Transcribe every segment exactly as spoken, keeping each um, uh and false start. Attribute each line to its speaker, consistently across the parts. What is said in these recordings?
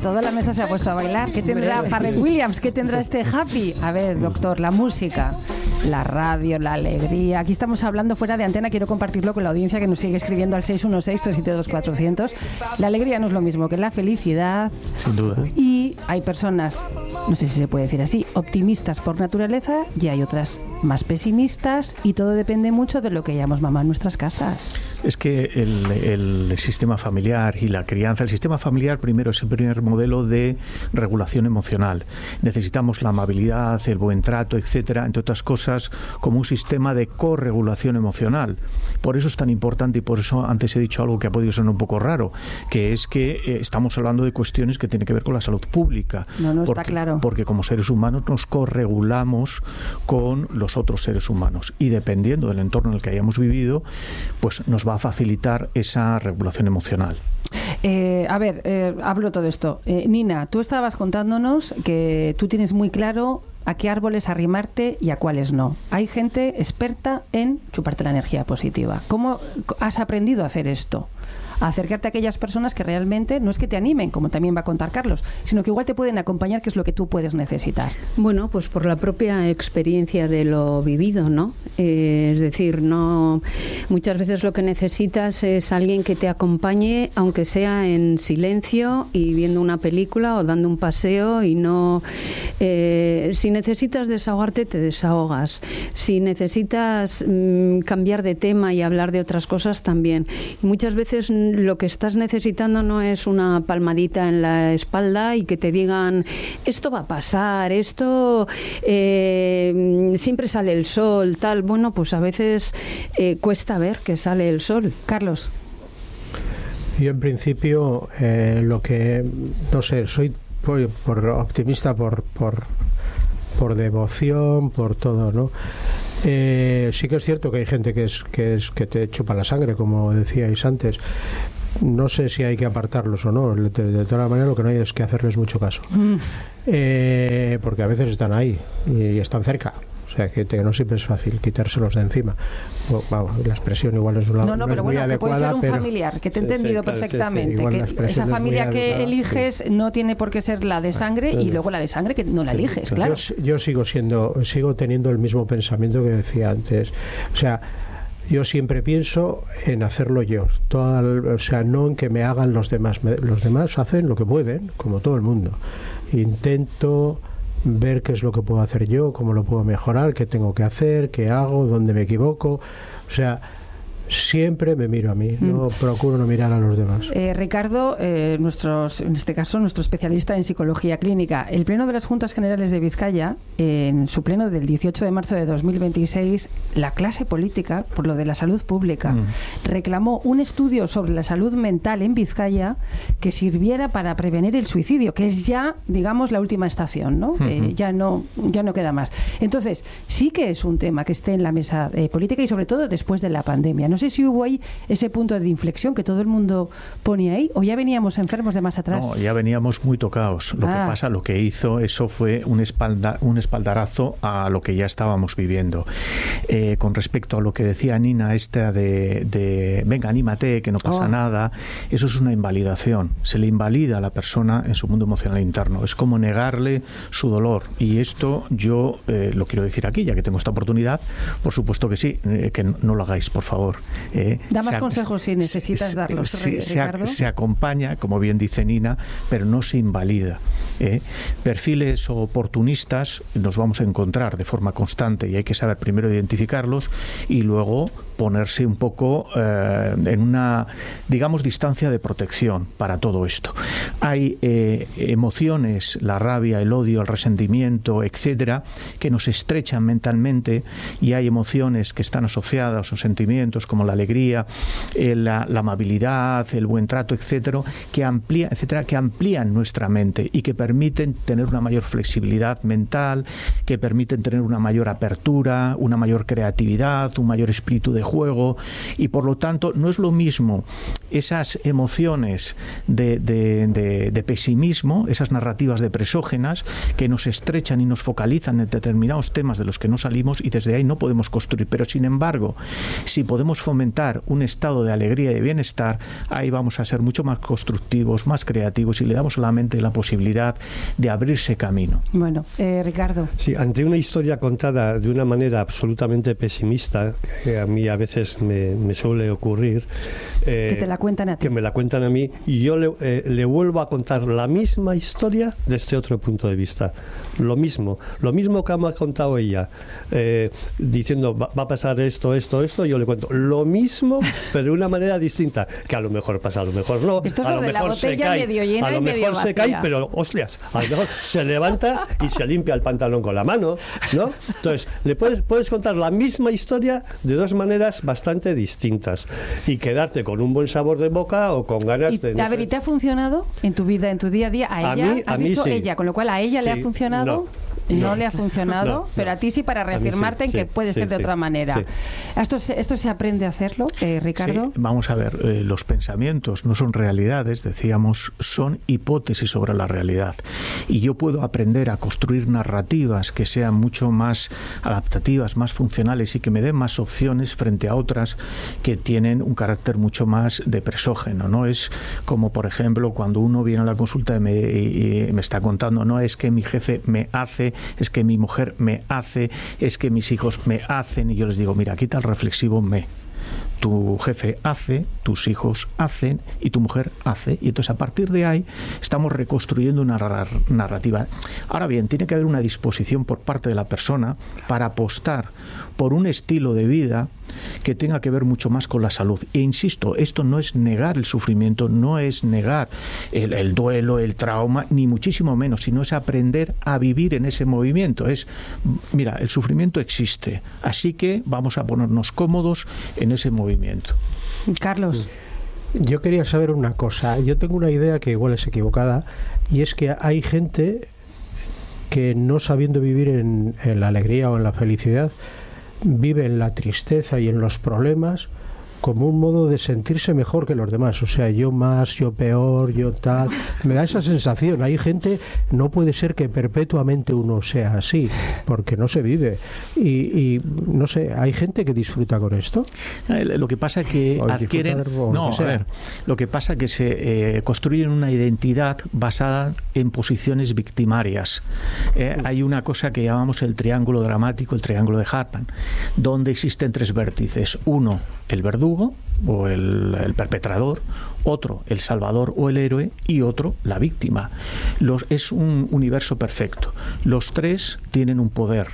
Speaker 1: Toda la mesa se ha puesto a bailar. ¿Qué tendrá Pharrell Williams? ¿Qué tendrá este Happy? A ver, doctor, la música, la radio, la alegría. Aquí estamos hablando fuera de antena. Quiero compartirlo con la audiencia que nos sigue escribiendo al seis uno seis, tres siete dos, cuatro cero cero. La alegría no es lo mismo que la felicidad.
Speaker 2: Sin duda.
Speaker 1: Y hay personas, no sé si se puede decir así, optimistas por naturaleza, y hay otras más pesimistas, y todo depende mucho de lo que llamamos mamá en nuestras casas.
Speaker 2: Es que el, el sistema familiar y la crianza, el sistema familiar primero es el primer modelo de regulación emocional. Necesitamos la amabilidad, el buen trato, etcétera, entre otras cosas, como un sistema de corregulación emocional. Por eso es tan importante, y por eso antes he dicho algo que ha podido sonar un poco raro, que es que eh, estamos hablando de cuestiones que tienen que ver con la salud pública.
Speaker 1: No, no
Speaker 2: porque,
Speaker 1: está claro.
Speaker 2: Porque como seres humanos nos corregulamos con los otros seres humanos, y dependiendo del entorno en el que hayamos vivido, pues nos va a facilitar esa regulación emocional.
Speaker 1: Eh, a ver, eh, hablo todo esto. Eh, Nina, tú estabas contándonos que tú tienes muy claro a qué árboles arrimarte y a cuáles no. Hay gente experta en chuparte la energía positiva. ¿Cómo has aprendido a hacer esto? A acercarte a aquellas personas que realmente no es que te animen, como también va a contar Carlos, sino que igual te pueden acompañar, que es lo que tú puedes necesitar.
Speaker 3: Bueno, pues por la propia experiencia de lo vivido, ¿no? Eh, es decir, no muchas veces lo que necesitas es alguien que te acompañe, aunque sea en silencio y viendo una película o dando un paseo, y no... Eh, si necesitas desahogarte, te desahogas. Si necesitas mmm, cambiar de tema y hablar de otras cosas, también. Y muchas veces lo que estás necesitando no es una palmadita en la espalda y que te digan, esto va a pasar, esto eh, siempre sale el sol, tal. Bueno, pues a veces eh, cuesta ver que sale el sol.
Speaker 1: Carlos.
Speaker 4: Yo en principio eh, lo que, no sé, soy por, por optimista por, por, por devoción, por todo, ¿no? Eh, sí que es cierto que hay gente que es, que es que te chupa la sangre, como decíais antes. No sé si hay que apartarlos o no. De, de todas maneras, lo que no hay es que hacerles mucho caso. Mm. Eh, porque a veces están ahí y están cerca. O sea, que te, no siempre es fácil quitárselos de encima. Bueno, wow, la expresión igual es una
Speaker 1: No, no,
Speaker 4: no
Speaker 1: pero
Speaker 4: es
Speaker 1: bueno,
Speaker 4: muy
Speaker 1: que
Speaker 4: adecuada,
Speaker 1: puede ser un
Speaker 4: pero...
Speaker 1: familiar, que te he
Speaker 4: sí,
Speaker 1: entendido
Speaker 4: sí, claro,
Speaker 1: perfectamente.
Speaker 4: sí, sí,
Speaker 1: que esa familia que
Speaker 4: adecuada,
Speaker 1: eliges
Speaker 4: sí.
Speaker 1: no tiene por qué ser la de sangre,
Speaker 4: sí,
Speaker 1: y luego la de sangre que no la eliges,
Speaker 4: sí,
Speaker 1: claro.
Speaker 4: Yo, yo sigo siendo, sigo teniendo el mismo pensamiento que decía antes. O sea, yo siempre pienso en hacerlo yo, toda, o sea, no en que me hagan los demás. Los demás hacen lo que pueden, como todo el mundo. Intento ver qué es lo que puedo hacer yo, cómo lo puedo mejorar, qué tengo que hacer, qué hago, dónde me equivoco. O sea, siempre me miro a mí, no mm. procuro no mirar a los demás.
Speaker 1: Eh, Ricardo, eh, nuestros, en este caso nuestro especialista en psicología clínica, el Pleno de las Juntas Generales de Vizcaya, eh, en su pleno del dieciocho de marzo de dos mil veintiséis, la clase política, por lo de la salud pública, mm. reclamó un estudio sobre la salud mental en Vizcaya que sirviera para prevenir el suicidio, que es ya, digamos, la última estación, ¿no? Mm-hmm. Eh, ya no, ya no queda más. Entonces, sí que es un tema que esté en la mesa eh, política, y sobre todo después de la pandemia. No No sé si hubo ahí ese punto de inflexión que todo el mundo pone ahí, o ya veníamos enfermos de más atrás.
Speaker 2: No, ya veníamos muy tocados. Lo ah. que pasa, lo que hizo eso fue un, espalda, un espaldarazo a lo que ya estábamos viviendo. Eh, con respecto a lo que decía Nina, esta de, de venga, anímate, que no pasa oh. nada, eso es una invalidación. Se le invalida a la persona en su mundo emocional interno. Es como negarle su dolor. Y esto yo eh, lo quiero decir aquí, ya que tengo esta oportunidad, por supuesto que sí, eh, que no, no lo hagáis, por favor. Eh,
Speaker 1: da más consejos si necesitas
Speaker 2: se,
Speaker 1: darlos,
Speaker 2: se,
Speaker 1: Ricardo.
Speaker 2: Se, se acompaña, como bien dice Nina, pero no se invalida. Eh. Perfiles oportunistas nos vamos a encontrar de forma constante, y hay que saber primero identificarlos y luego ponerse un poco eh, en una, digamos, distancia de protección para todo esto. Hay eh, emociones, la rabia, el odio, el resentimiento, etcétera, que nos estrechan mentalmente, y hay emociones que están asociadas o sentimientos como la alegría, eh, la, la amabilidad, el buen trato, etcétera, que amplían, etcétera, que amplían nuestra mente y que permiten tener una mayor flexibilidad mental, que permiten tener una mayor apertura, una mayor creatividad, un mayor espíritu de juego, y por lo tanto no es lo mismo esas emociones de, de, de, de pesimismo, esas narrativas depresógenas que nos estrechan y nos focalizan en determinados temas de los que no salimos, y desde ahí no podemos construir. Pero sin embargo, si podemos fomentar un estado de alegría y de bienestar, ahí vamos a ser mucho más constructivos, más creativos, y le damos a la mente la posibilidad de abrirse camino.
Speaker 1: Bueno, eh, Ricardo.
Speaker 5: Sí, ante una historia contada de una manera absolutamente pesimista, que a mí a veces me, me suele ocurrir, eh,
Speaker 1: que te la cuentan a ti.
Speaker 5: Que me la cuentan a mí, y yo le, eh, le vuelvo a contar la misma historia desde otro punto de vista. Lo mismo, lo mismo que me ha contado ella, eh, diciendo va, va a pasar esto, esto, esto, yo le cuento lo mismo, pero de una manera distinta, que a lo mejor pasa, a lo mejor no.
Speaker 1: Esto es
Speaker 5: a
Speaker 1: lo
Speaker 5: lo
Speaker 1: de
Speaker 5: mejor
Speaker 1: la botella
Speaker 5: se cae,
Speaker 1: medio llena
Speaker 5: a lo
Speaker 1: y medio
Speaker 5: mejor
Speaker 1: vacía.
Speaker 5: se cae, pero hostias, a lo mejor se levanta y se limpia el pantalón con la mano, ¿no? Entonces, le puedes, puedes contar la misma historia de dos maneras bastante distintas y quedarte con un buen sabor de boca o con ganas
Speaker 1: y,
Speaker 5: de... No
Speaker 1: a ver, ¿y te ha funcionado en tu vida, en tu día a día? A,
Speaker 5: A
Speaker 1: ella,
Speaker 5: mí-
Speaker 1: has
Speaker 5: a mí
Speaker 1: dicho
Speaker 5: sí.
Speaker 1: ella, con lo cual a ella
Speaker 5: Sí,
Speaker 1: le ha funcionado.
Speaker 5: no.
Speaker 1: No,
Speaker 5: No.
Speaker 1: le ha funcionado,
Speaker 5: No,
Speaker 1: pero
Speaker 5: no.
Speaker 1: a ti sí, para
Speaker 5: A mí sí,
Speaker 1: reafirmarte en
Speaker 5: sí,
Speaker 1: que puede
Speaker 5: sí,
Speaker 1: ser de
Speaker 5: sí,
Speaker 1: otra manera.
Speaker 5: sí.
Speaker 1: ¿Esto se, ¿Esto se aprende a hacerlo, eh, Ricardo?
Speaker 2: Sí, vamos a ver, eh, los pensamientos no son realidades, decíamos, son hipótesis sobre la realidad. Y yo puedo aprender a construir narrativas que sean mucho más adaptativas, más funcionales y que me den más opciones frente a otras que tienen un carácter mucho más depresógeno, ¿no? Es como, por ejemplo, cuando uno viene a la consulta y me, y me está contando, no es que mi jefe me hace, es que mi mujer me hace, es que mis hijos me hacen, y yo les digo, mira, quita el reflexivo me. Tu jefe hace, tus hijos hacen y tu mujer hace. Y entonces a partir de ahí estamos reconstruyendo una narrativa. Ahora bien, tiene que haber una disposición por parte de la persona para apostar por un estilo de vida que tenga que ver mucho más con la salud. E insisto, esto no es negar el sufrimiento, no es negar el, el duelo, el trauma, ni muchísimo menos, sino es aprender a vivir en ese movimiento. Es, mira, el sufrimiento existe, así que vamos a ponernos cómodos en ese movimiento.
Speaker 1: Carlos.
Speaker 4: Yo quería saber una cosa. Yo tengo una idea que igual es equivocada, y es que hay gente que, no sabiendo vivir en, en la alegría o en la felicidad, vive en la tristeza y en los problemas como un modo de sentirse mejor que los demás. O sea, yo más, yo peor, yo tal. Me da esa sensación. Hay gente, no puede ser que perpetuamente uno sea así, porque no se vive. Y, y no sé, hay gente que disfruta con esto.
Speaker 2: Lo que pasa es que
Speaker 4: O
Speaker 2: adquieren...
Speaker 4: disfrutar, o lo
Speaker 2: No,
Speaker 4: que
Speaker 2: a
Speaker 4: sea.
Speaker 2: ver, lo que pasa es que se eh, construyen una identidad basada en posiciones victimarias. Eh, hay una cosa que llamamos el triángulo dramático, el triángulo de Hartman, donde existen tres vértices. Uno, el verdugo o el, el perpetrador, otro, el salvador o el héroe, y otro, la víctima. Los, es un universo perfecto. Los tres tienen un poder.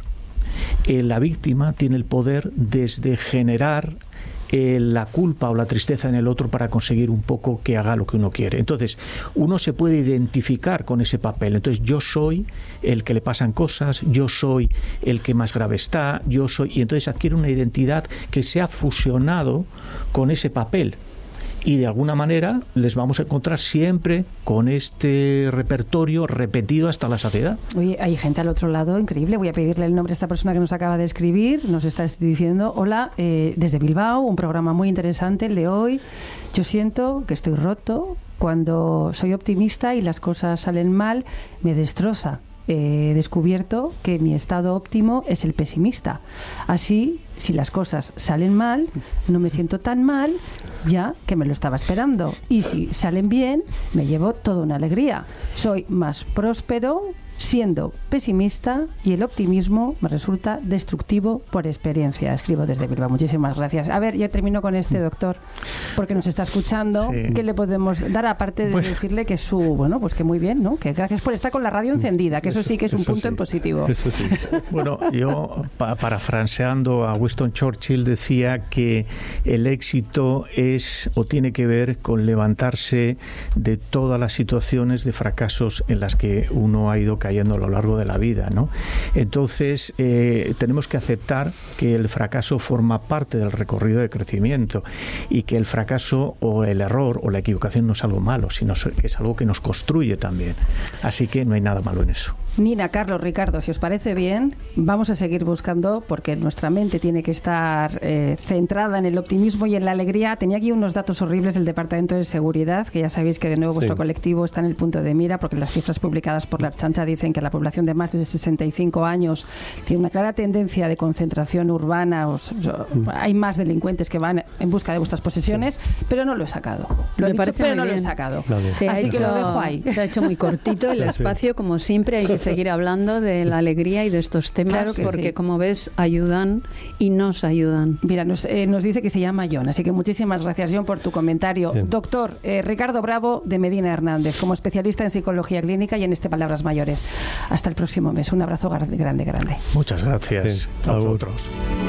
Speaker 2: Eh, la víctima tiene el poder desde generar eh, la culpa o la tristeza en el otro para conseguir un poco que haga lo que uno quiere. Entonces, uno se puede identificar con ese papel. Entonces, yo soy el que le pasan cosas, yo soy el que más grave está, yo soy... Y entonces adquiere una identidad que se ha fusionado con ese papel. Y de alguna manera les vamos a encontrar siempre con este repertorio repetido hasta la saciedad.
Speaker 1: Oye, hay gente al otro lado increíble. Voy a pedirle el nombre a esta persona que nos acaba de escribir. Nos está diciendo, hola, eh, desde Bilbao, un programa muy interesante el de hoy. Yo siento que estoy roto. Cuando soy optimista y las cosas salen mal, me destroza. He descubierto que mi estado óptimo es el pesimista. Así, si las cosas salen mal, no me siento tan mal, ya que me lo estaba esperando. Y si salen bien, me llevo toda una alegría. Soy más próspero siendo pesimista, y el optimismo me resulta destructivo por experiencia. Escribo desde Bilbao. Muchísimas gracias. A ver, ya termino con este doctor, porque nos está escuchando.
Speaker 2: Sí.
Speaker 1: ¿Qué le podemos dar, aparte de
Speaker 2: Bueno.
Speaker 1: decirle que su, bueno, pues que muy bien, ¿no? Que gracias por estar con la radio encendida, que eso sí que es un
Speaker 5: Eso
Speaker 1: punto
Speaker 5: sí.
Speaker 1: en positivo.
Speaker 5: Eso sí.
Speaker 2: Bueno, yo pa parafraseando a Winston Churchill decía que el éxito es o tiene que ver con levantarse de todas las situaciones de fracasos en las que uno ha ido cayendo a lo largo de la vida, ¿no? Entonces eh, tenemos que aceptar que el fracaso forma parte del recorrido de crecimiento, y que el fracaso o el error o la equivocación no es algo malo, sino que es algo que nos construye también. Así que no hay nada malo en eso.
Speaker 1: Nina, Carlos, Ricardo, si os parece bien, vamos a seguir buscando, porque nuestra mente tiene que estar eh, centrada en el optimismo y en la alegría. Tenía aquí unos datos horribles del Departamento de Seguridad, que ya sabéis que de nuevo vuestro
Speaker 5: sí.
Speaker 1: colectivo está en el punto de mira, porque las cifras publicadas por la Ertzaintza dicen que la población de más de sesenta y cinco años tiene una clara tendencia de concentración urbana. Os, o, hay más delincuentes que van en busca de vuestras posesiones, sí. pero no lo he sacado. Lo
Speaker 3: Me
Speaker 1: he dicho,
Speaker 3: parece
Speaker 1: pero
Speaker 3: muy
Speaker 1: no
Speaker 3: bien.
Speaker 1: lo he sacado.
Speaker 5: Claro.
Speaker 3: Se ha
Speaker 1: Así
Speaker 3: hecho,
Speaker 1: que lo dejo ahí.
Speaker 3: Se ha hecho muy cortito el
Speaker 5: Sí, sí.
Speaker 3: espacio, como siempre. Hay que seguir hablando de la alegría y de estos temas,
Speaker 1: Claro que
Speaker 3: porque
Speaker 1: sí.
Speaker 3: como ves, ayudan y nos ayudan.
Speaker 1: Mira, nos, eh, nos dice que se llama John, así que muchísimas gracias, John, por tu comentario.
Speaker 5: Bien.
Speaker 1: Doctor eh, Ricardo Bravo, de Medina Hernández, como especialista en psicología clínica y en este Palabras Mayores. Hasta el próximo mes. Un abrazo grande, grande, grande.
Speaker 2: Muchas gracias
Speaker 5: Sí.
Speaker 2: a vosotros.